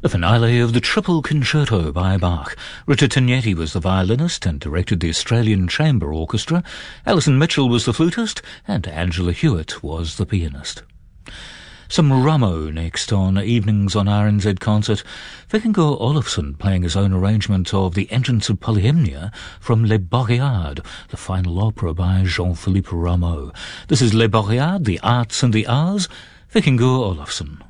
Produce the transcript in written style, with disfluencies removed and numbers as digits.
The finale of the Triple Concerto by Bach. Rita Tognetti was the violinist and directed the Australian Chamber Orchestra. Alison Mitchell was the flutist, and Angela Hewitt was the pianist. Some Rameau next on Evenings on RNZ Concert. Vikingur Olafsson playing his own arrangement of The Entrance of Polyhymnia from Les Boreades, the final opera by Jean-Philippe Rameau. This is Les Boreades, the Arts and the Arts, Vikingur Olafsson.